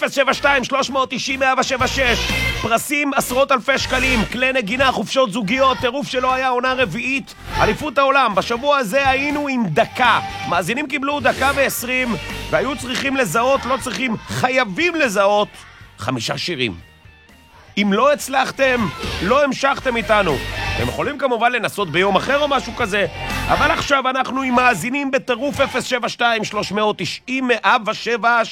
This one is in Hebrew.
072-390-176. פרסים עשרות אלפי שקלים, כלי נגינה, חופשות זוגיות, טירוף שלא היה, עונה רביעית, אליפות העולם. בשבוע הזה היינו עם דקה. מאזינים קיבלו דקה ו20 והיו צריכים לזהות, לא צריכים, חייבים לזהות 5 שירים. אם לא הצלחתם, לא המשכתם איתנו. אתם יכולים כמובן לנסות ביום אחר או משהו כזה, אבל עכשיו אנחנו עם מאזינים בטירוף 072-390-176.